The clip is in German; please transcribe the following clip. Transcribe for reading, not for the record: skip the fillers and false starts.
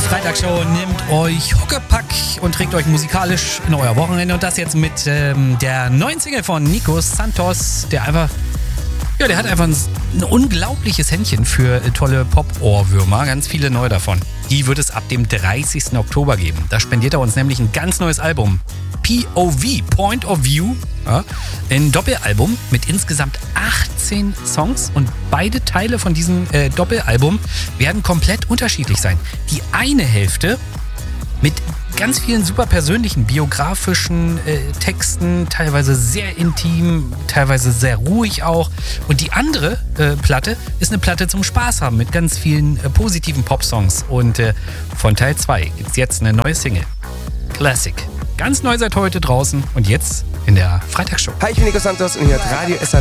Freitagsshow nimmt euch Huckepack und trägt euch musikalisch in euer Wochenende. Und das jetzt mit der neuen Single von Nico Santos, der hat einfach ein unglaubliches Händchen für tolle Pop-Ohrwürmer. Ganz viele neu davon. Die wird es ab dem 30. Oktober geben. Da spendiert er uns nämlich ein ganz neues Album. POV, Point of View. Ja, ein Doppelalbum mit insgesamt 18 Songs. Und beide Teile von diesem Doppelalbum werden komplett unterschiedlich sein. Die eine Hälfte mit ganz vielen super persönlichen, biografischen Texten, teilweise sehr intim, teilweise sehr ruhig auch. Und die andere Platte ist eine Platte zum Spaß haben mit ganz vielen positiven Popsongs. Und von Teil 2 gibt es jetzt eine neue Single. Classic. Ganz neu seit heute draußen und jetzt in der Freitagsshow. Hi, ich bin Nico Santos und hier hat Radio SA